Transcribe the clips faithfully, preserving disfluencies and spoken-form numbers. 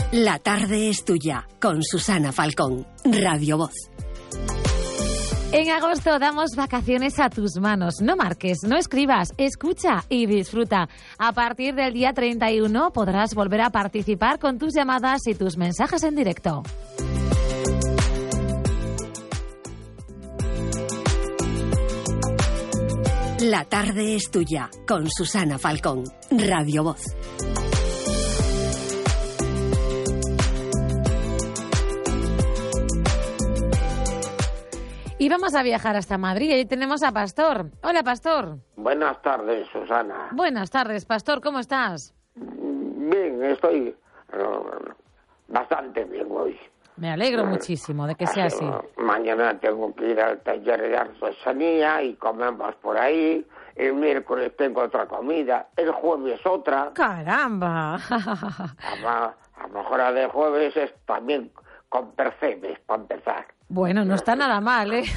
La tarde es tuya, con Susana Falcón, Radio Voz. En agosto damos vacaciones a tus manos. No marques, no escribas, escucha y disfruta. A partir del día treinta y uno podrás volver a participar con tus llamadas y tus mensajes en directo. La tarde es tuya, con Susana Falcón, Radio Voz. Y vamos a viajar hasta Madrid. Ahí tenemos a Pastor. Hola, Pastor. Buenas tardes, Susana. Buenas tardes, Pastor. ¿Cómo estás? Bien, estoy uh, bastante bien hoy. Me alegro muchísimo de que sea así. Mañana tengo que ir al taller de artesanía y comemos por ahí. El miércoles tengo otra comida. El jueves otra. ¡Caramba! A, a lo mejor la de jueves es también con percebes, para empezar. Bueno, no está nada mal, ¿eh?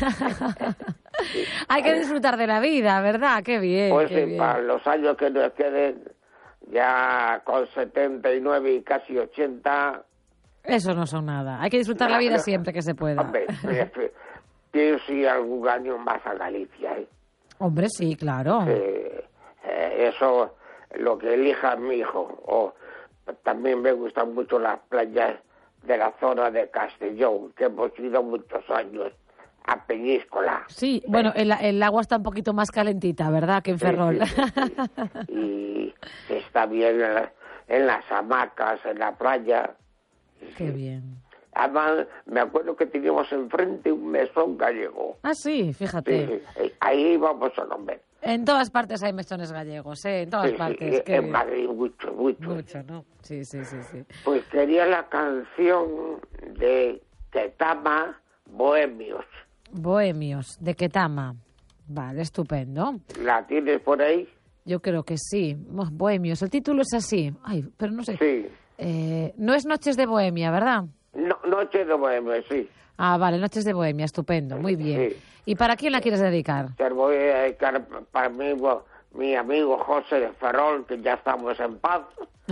Hay que disfrutar de la vida, ¿verdad? Qué bien, Pues qué sí, bien. para los años que nos queden, ya con setenta y nueve y casi ochenta... Eso no son nada. Hay que disfrutar la vida siempre que se pueda. Hombre, pienso ir algún año más a Galicia, ¿eh? Hombre, sí, claro. Eh, eh, eso, lo que elija mi hijo. O también me gustan mucho las playas de la zona de Castellón, que hemos ido muchos años a Peñíscola. Sí, bueno, el, el agua está un poquito más calentita, ¿verdad?, que en Ferrol. Sí, sí, sí. Y se está bien en, la, en las hamacas, en la playa. Qué bien. Además, me acuerdo que teníamos enfrente un mesón gallego. Ah, sí, fíjate. Sí, sí. Ahí vamos a comer. En todas partes hay mesones gallegos, ¿eh? En todas Sí, partes. sí, Qué en bien. Madrid mucho, mucho. Mucho, ¿no? Sí, sí, sí, sí. Pues quería la canción de Ketama, Bohemios. Bohemios, de Ketama. Vale, estupendo. ¿La tienes por ahí? Yo creo que sí. Oh, Bohemios, el título es así. Ay, pero no sé. Sí. Eh, no es Noches de Bohemia, ¿verdad? No, Noche de Bohemios, sí. Ah, vale, Noches de Bohemia, estupendo, muy bien. Sí. ¿Y para quién la quieres dedicar? Te voy a dedicar para mí, mi amigo José de Ferrol, que ya estamos en paz.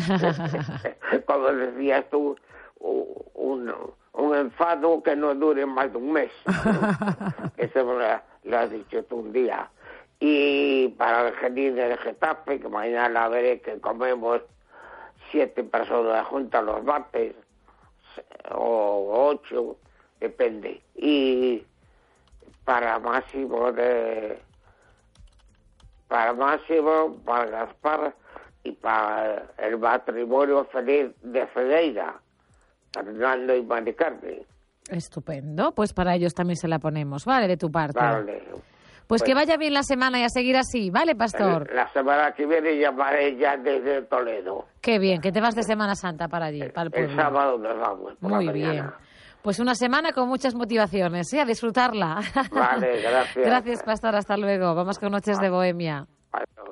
Como decías tú, un, un enfado que no dure más de un mes. Eso me lo, lo has dicho tú un día. Y para el Genil del Getafe, que mañana veré que comemos siete personas juntas los martes, o ocho, depende. Y para Máximo de... para Máximo, para Gaspar y para el matrimonio feliz de Fedeira, Fernando y Mari Carmen. Estupendo, pues para ellos también se la ponemos, ¿vale? De tu parte. Vale. Pues, pues que vaya bien la semana y a seguir así, ¿vale, Pastor? La semana que viene llamaré ya desde Toledo. Qué bien, que te vas de Semana Santa para allí, para el pueblo. El sábado nos vamos. Por Muy la bien. mañana. Pues una semana con muchas motivaciones, ¿eh? A disfrutarla. Vale, gracias. Gracias, Pastor, hasta luego. Vamos con Noches de Bohemia. Adiós.